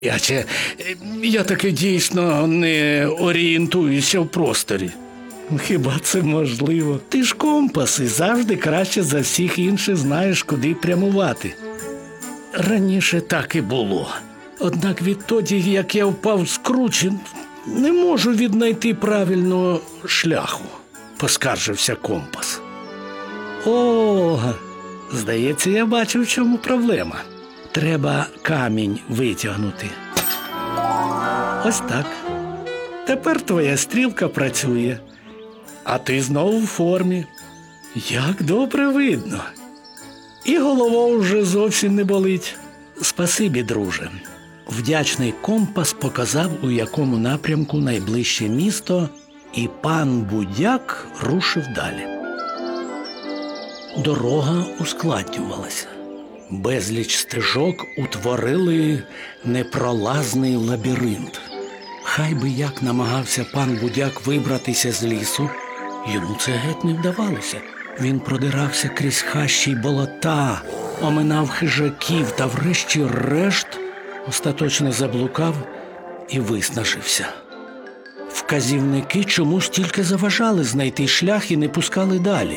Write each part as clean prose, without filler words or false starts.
Я таки дійсно не орієнтуюся в просторі. Хіба це можливо? Ти ж компас і завжди краще за всіх інших знаєш, куди прямувати. Раніше так і було. Однак відтоді, як я впав з кручі, не можу віднайти правильного шляху, поскаржився компас. О, здається, я бачу, в чому проблема. Треба камінь витягнути. Ось так. Тепер твоя стрілка працює, а ти знову в формі. Як добре видно. І голова вже зовсім не болить. Спасибі, друже. Вдячний компас показав, у якому напрямку найближче місто, і пан Будяк рушив далі. Дорога ускладнювалася. Безліч стежок утворили непролазний лабіринт. Хай би як намагався пан Будяк вибратися з лісу, йому це геть не вдавалося. Він продирався крізь хащі й болота, оминав хижаків та врешті-решт остаточно заблукав і виснажився. Вказівники чомусь тільки заважали знайти шлях і не пускали далі.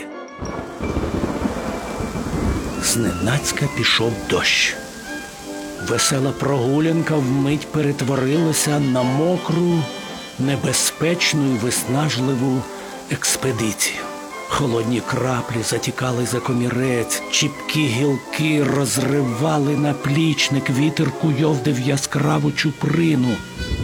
Зненацька пішов дощ. Весела прогулянка вмить перетворилася на мокру, небезпечну і виснажливу експедицію. Холодні краплі затікали за комірець, чіпкі гілки розривали наплічник, вітер куйовдив яскраву чуприну.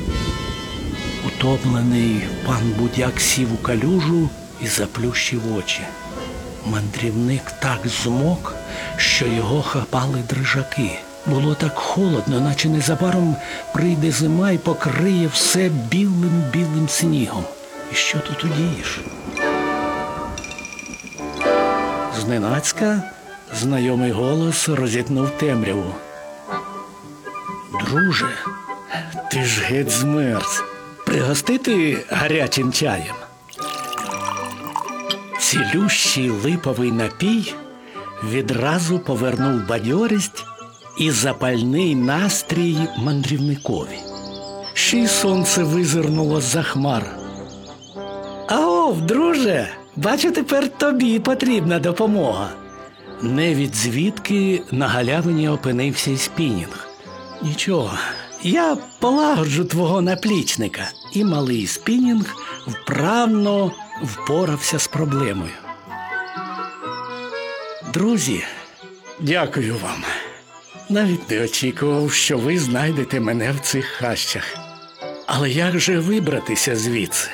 Утомлений пан Будяк сів у калюжу і заплющив очі. Мандрівник так змок, що його хапали дрижаки. Було так холодно, наче незабаром прийде зима і покриє все білим-білим снігом. І що тут удієш? Зненацька знайомий голос розітнув темряву. Друже, ти ж геть змерз. Пригостити гарячим чаєм? Цілющий липовий напій відразу повернув бадьорість і запальний настрій мандрівникові. Ще й сонце визирнуло з-за хмар. Ау, друже, бачу, тепер тобі потрібна допомога. Не від звідки на галявині опинився й спінінг. Нічого, я полагоджу твого наплічника. І малий спінінг вправно впорався з проблемою. Друзі, дякую вам. Навіть не очікував, що ви знайдете мене в цих хащах. Але як же вибратися звідси?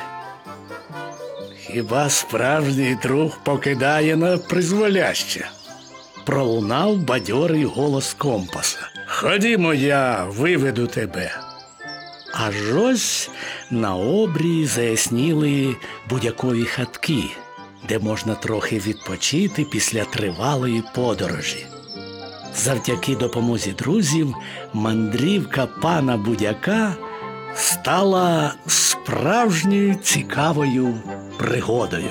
Хіба справжній друг покидає на призволяще? Пролунав бадьорий голос компаса. Ходімо, я виведу тебе. Аж ось на обрії заясніли будякові хатки, де можна трохи відпочити після тривалої подорожі. Завдяки допомозі друзів мандрівка пана Будяка стала справжньою цікавою пригодою.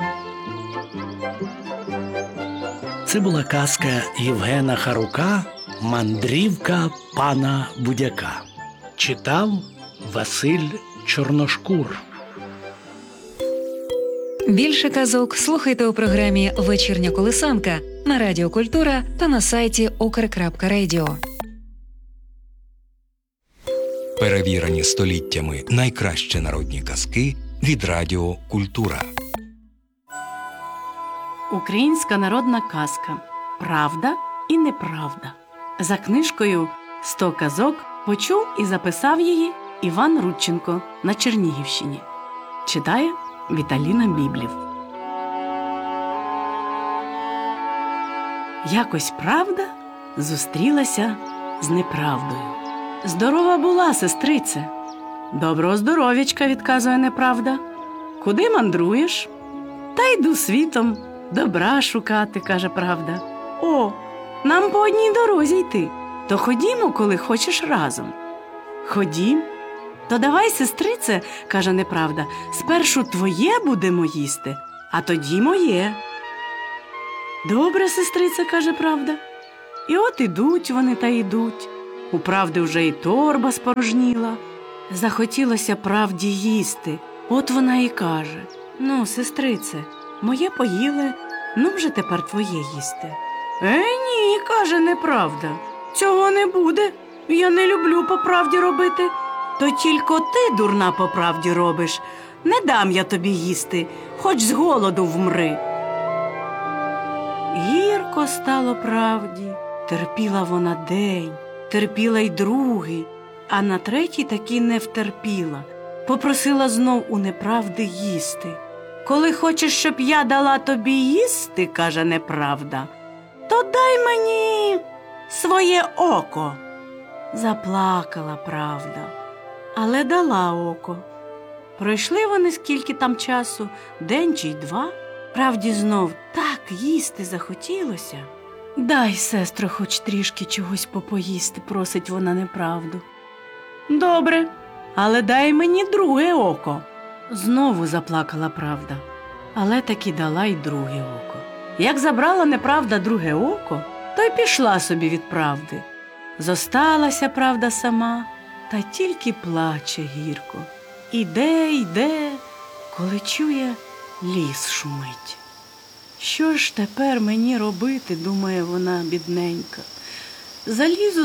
Це була казка Євгена Харука «Мандрівка пана Будяка». Читав Василь Чорношкур. Більше казок слухайте у програмі «Вечірня колисанка» на Радіо Культура та на сайті ukr.radio. Перевірені століттями найкращі народні казки від Радіо Культура. Українська народна казка «Правда і неправда». За книжкою «100 казок» почув і записав її Іван Рудченко на Чернігівщині. Читає Віталіна Біблів. Якось правда зустрілася з неправдою. «Здорова була, сестрице». «Доброго здоров'ячка», – відказує неправда. «Куди мандруєш?» «Та йду світом, добра шукати», – каже правда. «О, нам по одній дорозі йти, то ходімо, коли хочеш, разом». «Ходім». «То давай, сестрице», – каже неправда, «спершу твоє будемо їсти, а тоді моє». «Добре, сестрице», – каже правда. І от ідуть вони та йдуть. У правди вже і торба спорожніла. Захотілося правді їсти. От вона і каже: «Ну, сестрице, моє поїли, ну вже тепер твоє їсти». Ні, каже неправда, цього не буде. Я не люблю по правді робити. То тільки ти, дурна, по правді робиш. Не дам я тобі їсти, хоч з голоду вмри. Гірко стало правді. Терпіла вона день, терпіла й другий, а на третій таки не втерпіла. Попросила знов у неправди їсти. «Коли хочеш, щоб я дала тобі їсти, – каже неправда, – то дай мені своє око». Заплакала правда, але дала око. Пройшли вони скільки там часу, день чи й два. Правді знов так їсти захотілося. «Дай, сестро, хоч трішки чогось попоїсти», – просить вона неправду. «Добре, але дай мені друге око». Знову заплакала правда, але таки дала й друге око. Як забрала неправда друге око, то й пішла собі від правди. Зосталася правда сама, та тільки плаче гірко. Іде, коли чує, ліс шумить. «Що ж тепер мені робити?» – думає вона, бідненька. «Залізу